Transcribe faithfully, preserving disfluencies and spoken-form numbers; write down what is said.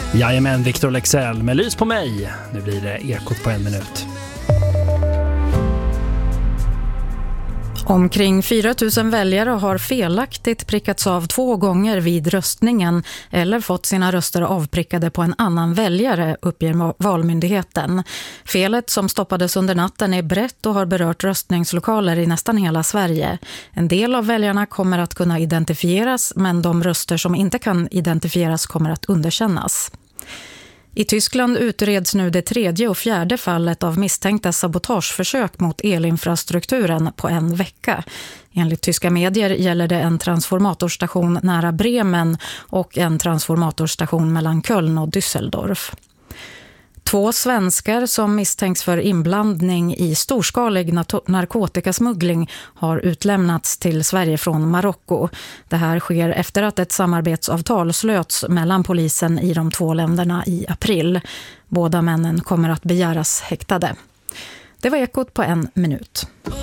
Jajamän, Victor Lexell med Lys på mig. Nu blir det Ekot på en minut. Omkring fyra tusen väljare har felaktigt prickats av två gånger vid röstningen eller fått sina röster avprickade på en annan väljare, uppger Valmyndigheten. Felet som stoppades under natten är brett och har berört röstningslokaler i nästan hela Sverige. En del av väljarna kommer att kunna identifieras, men de röster som inte kan identifieras kommer att underkännas. I Tyskland utreds nu det tredje och fjärde fallet av misstänkta sabotageförsök mot elinfrastrukturen på en vecka. Enligt tyska medier gäller det en transformatorstation nära Bremen och en transformatorstation mellan Köln och Düsseldorf. Två svenskar som misstänks för inblandning i storskalig narkotikasmuggling har utlämnats till Sverige från Marocko. Det här sker efter att ett samarbetsavtal slöts mellan polisen i de två länderna i april. Båda männen kommer att begäras häktade. Det var Ekot på en minut.